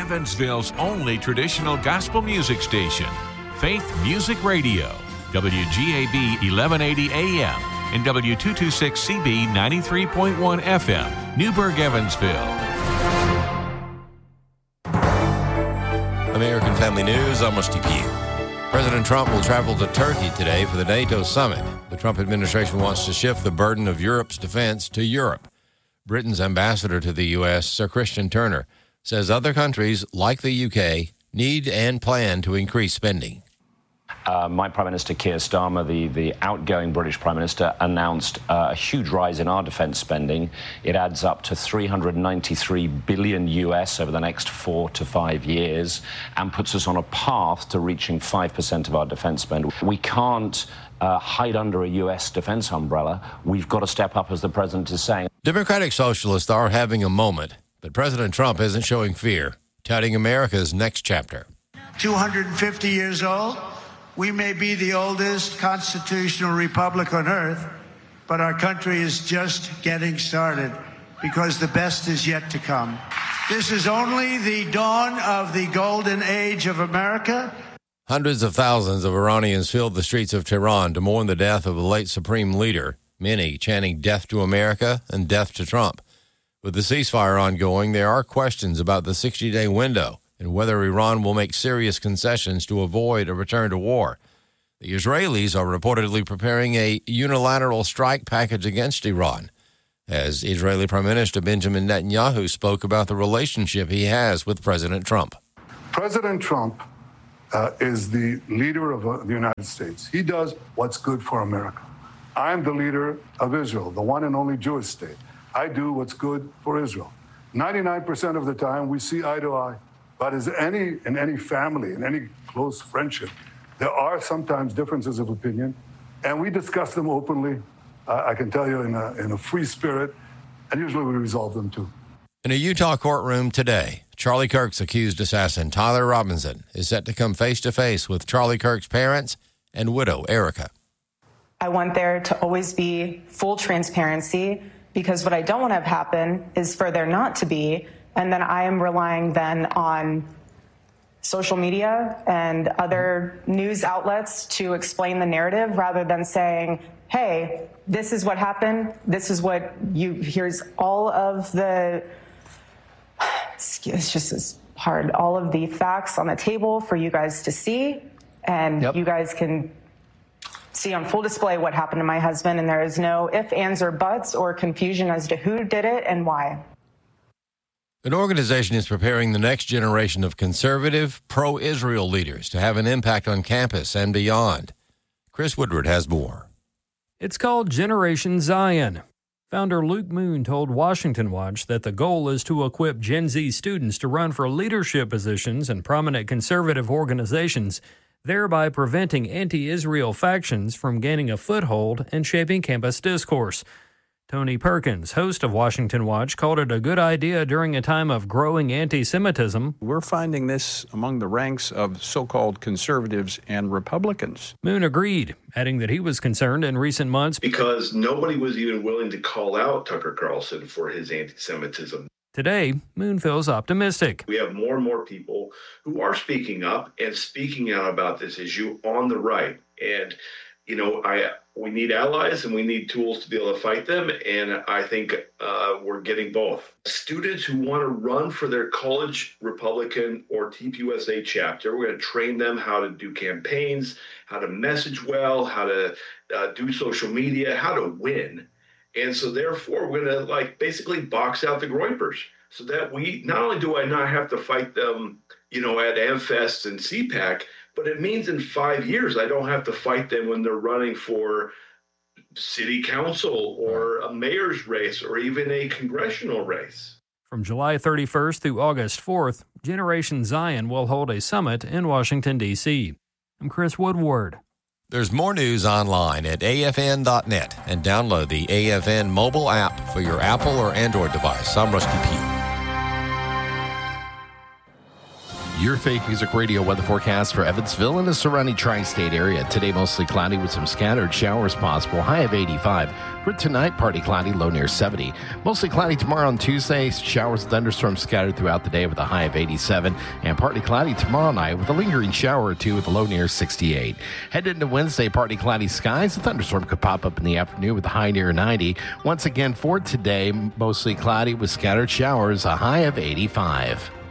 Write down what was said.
Evansville's only traditional gospel music station, Faith Music Radio, WGAB 1180 AM and W226CB 93.1 FM, Newburgh, Evansville. American Family News, I'm Rusty Pugh. President Trump will travel to Turkey today for the NATO summit. The Trump administration wants to shift the burden of Europe's defense to Europe. Britain's ambassador to the U.S., Sir Christian Turner, says other countries, like the UK, need and plan to increase spending. My Prime Minister Keir Starmer, the outgoing British Prime Minister, announced a huge rise in our defence spending. It adds up to $393 billion US over the next 4 to 5 years and puts us on a path to reaching 5% of our defence spend. We can't hide under a US defence umbrella. We've got to step up, as the President is saying. Democratic Socialists are having a moment, but President Trump isn't showing fear, touting America's next chapter. 250 years old. We may be the oldest constitutional republic on earth, but our country is just getting started because the best is yet to come. This is only the dawn of the golden age of America. Hundreds of thousands of Iranians filled the streets of Tehran to mourn the death of the late supreme leader, many chanting death to America and death to Trump. With the ceasefire ongoing, there are questions about the 60-day window and whether Iran will make serious concessions to avoid a return to war. The Israelis are reportedly preparing a unilateral strike package against Iran, as Israeli Prime Minister Benjamin Netanyahu spoke about the relationship he has with President Trump. President Trump is the leader of the United States. He does what's good for America. I'm the leader of Israel, the one and only Jewish state. I do what's good for Israel. 99% of the time, we see eye to eye. But in any family, in any close friendship, there are sometimes differences of opinion, and we discuss them openly. I can tell you in a free spirit, and usually we resolve them too. In a Utah courtroom today, Charlie Kirk's accused assassin Tyler Robinson is set to come face to face with Charlie Kirk's parents and widow Erica. I want there to always be full transparency, because what I don't want to have happen is for there not to be. And then I am relying then on social media and other news outlets to explain the narrative rather than saying, hey, this is what happened. This is what here's all of the, it's just as hard, all of the facts on the table for you guys to see. And you guys can see on full display what happened to my husband. And there is no ifs, ands, or buts or confusion as to who did it and why. An organization is preparing the next generation of conservative, pro-Israel leaders to have an impact on campus and beyond. Chris Woodward has more. It's called Generation Zion. Founder Luke Moon told Washington Watch that the goal is to equip Gen Z students to run for leadership positions in prominent conservative organizations, thereby preventing anti-Israel factions from gaining a foothold and shaping campus discourse. Tony Perkins, host of Washington Watch, called it a good idea during a time of growing anti-Semitism. We're finding this among the ranks of so-called conservatives and Republicans. Moon agreed, adding that he was concerned in recent months because nobody was even willing to call out Tucker Carlson for his anti-Semitism. Today, Moon feels optimistic. We have more and more people who are speaking up and speaking out about this issue on the right. And, you know, we need allies and we need tools to be able to fight them. And I think we're getting both. Students who want to run for their college Republican or TPUSA chapter, we're going to train them how to do campaigns, how to message well, how to do social media, how to win. And so therefore, we're going to basically box out the Groypers so that we not only do I not have to fight them, you know, at AmFest and CPAC, but it means in 5 years, I don't have to fight them when they're running for city council or a mayor's race or even a congressional race. From July 31st through August 4th, Generation Zion will hold a summit in Washington, D.C. I'm Chris Woodward. There's more news online at afn.net and download the AFN mobile app for your Apple or Android device. I'm Rusty Pugh. Your Faith Music Radio weather forecast for Evansville and the surrounding tri-state area. Today, mostly cloudy with some scattered showers possible, high of 85. For tonight, partly cloudy, low near 70. Mostly cloudy tomorrow on Tuesday. Showers and thunderstorms scattered throughout the day with a high of 87. And partly cloudy tomorrow night with a lingering shower or two with a low near 68. Headed into Wednesday, partly cloudy skies. A thunderstorm could pop up in the afternoon with a high near 90. Once again, for today, mostly cloudy with scattered showers, a high of 85.